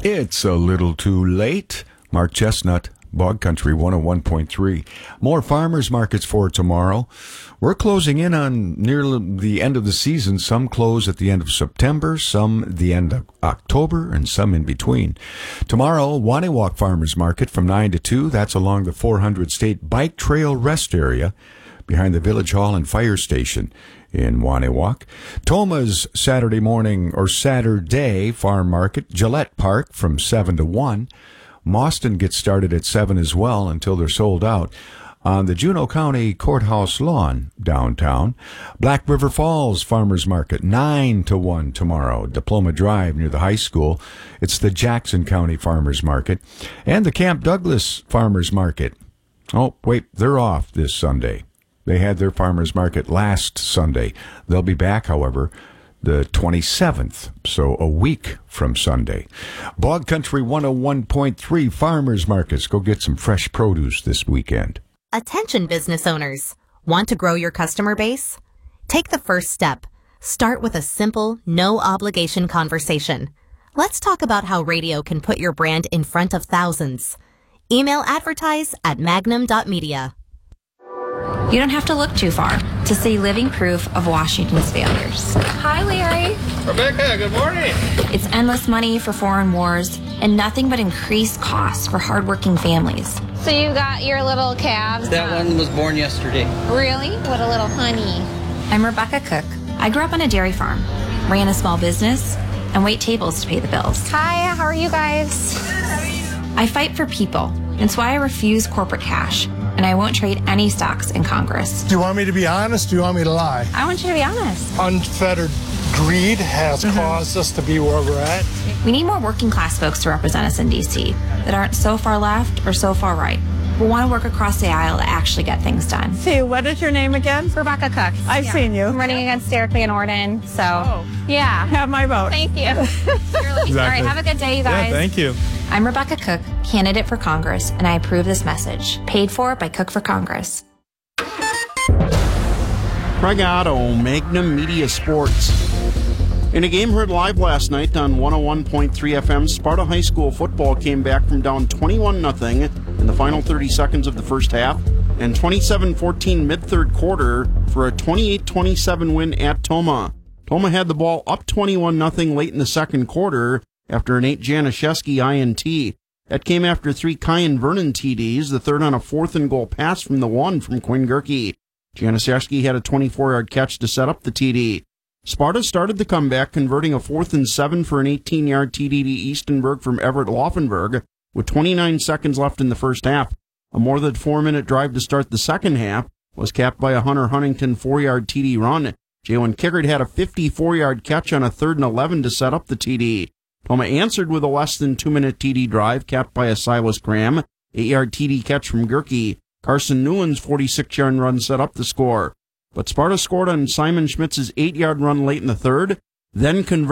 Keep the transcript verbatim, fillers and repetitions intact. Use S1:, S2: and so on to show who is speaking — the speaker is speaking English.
S1: It's a little too late. Mark Chestnut, Bog Country one oh one point three. More farmers markets for tomorrow. We're closing in on near the end of the season. Some close at the end of September, some the end of October, and some in between. Tomorrow, Waniwak Farmers Market from nine to two. That's along the four hundred State Bike Trail Rest Area behind the Village Hall and Fire Station in Waniwak. Toma's Saturday morning or Saturday farm market, Gillette Park from seven to one. Mauston gets started at seven as well until they're sold out. On the Juneau County Courthouse lawn downtown. Black River Falls Farmers Market, nine to one tomorrow. Diploma Drive near the high school. It's the Jackson County Farmers Market. And the Camp Douglas Farmers Market. Oh, wait, they're off this Sunday. They had their farmers market last Sunday. They'll be back, however, the twenty-seventh, so a week from Sunday. Bog Country one oh one point three Farmers Markets. Go get some fresh produce this weekend.
S2: Attention business owners. Want to grow your customer base? Take the first step. Start with a simple, no-obligation conversation. Let's talk about how radio can put your brand in front of thousands. Email advertise at magnum dot media.
S3: You don't have to look too far to see living proof of Washington's failures. Hi, Larry.
S4: Rebecca, good morning.
S3: It's endless money for foreign wars and nothing but increased costs for hardworking families.
S5: So you got your little calves?
S4: That
S5: huh?
S4: one was born yesterday.
S5: Really? What a little honey.
S3: I'm Rebecca Cook. I grew up on a dairy farm, ran a small business, and wait tables to pay the bills.
S5: Hi, how are you guys?
S3: I fight for people. It's why I refuse corporate cash, and I won't trade any stocks in Congress.
S6: Do you want me to be honest? Do you want me to lie?
S3: I want you to be honest.
S6: Unfettered greed has mm-hmm. caused us to be where we're at.
S3: We need more working class folks to represent us in D C that aren't so far left or so far right. We want to work across the aisle to actually get things done.
S7: See, what is your name again?
S5: Rebecca Cook.
S7: I've
S5: yeah.
S7: seen you.
S5: I'm running against Derek Van Orden, so
S7: oh.
S5: yeah.
S7: Have my vote.
S5: Thank you. Exactly. All right, have a good day, you guys.
S8: Yeah, thank you.
S3: I'm Rebecca Cook, candidate for Congress, and I approve this message. Paid for by Cook for Congress.
S9: Craig Otto, Magnum Media Sports. In a game heard live last night on one oh one point three F M, Sparta High School football came back from down twenty-one nothing in the final thirty seconds of the first half and twenty-seven fourteen mid-third quarter for a twenty-eight twenty-seven win at Tomah. Tomah had the ball up twenty-one nothing late in the second quarter after an Nate Januszewski I N T. That came after three Kyan Vernon T Ds, the third on a fourth and goal pass from the one from Quinn Gerke. Januszewski had a twenty-four-yard catch to set up the T D. Sparta started the comeback, converting a fourth and seven for an eighteen-yard T D to Eastenberg from Everett Laufenberg with twenty-nine seconds left in the first half. A more than four-minute drive to start the second half was capped by a Hunter Huntington four-yard T D run. Jalen Kickard had a fifty-four-yard catch on a third and eleven to set up the T D. Tomah answered with a less than two-minute T D drive capped by a Silas Graham, eight-yard T D catch from Gerke. Carson Newland's forty-six-yard run set up the score. But Sparta scored on Simon Schmitz's eight-yard run late in the third, then converted